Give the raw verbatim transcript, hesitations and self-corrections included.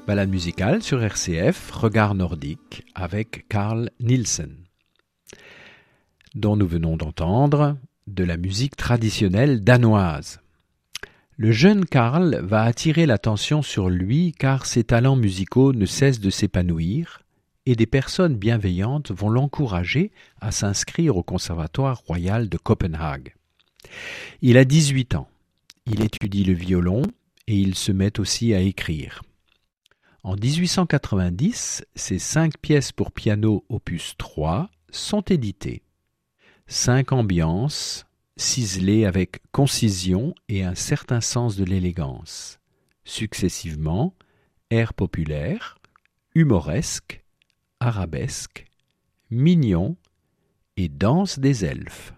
Balade musicale sur R C F, Regard nordique avec Carl Nielsen, dont nous venons d'entendre de la musique traditionnelle danoise. Le jeune Carl va attirer l'attention sur lui car ses talents musicaux ne cessent de s'épanouir et des personnes bienveillantes vont l'encourager à s'inscrire au Conservatoire royal de Copenhague. Il a dix-huit ans, il étudie le violon et il se met aussi à écrire. En dix-huit cent quatre-vingt-dix, ses cinq pièces pour piano opus trois sont éditées. Cinq ambiances, ciselées avec concision et un certain sens de l'élégance. Successivement, airs populaires, humoresques, arabesques, mignons et danse des elfes.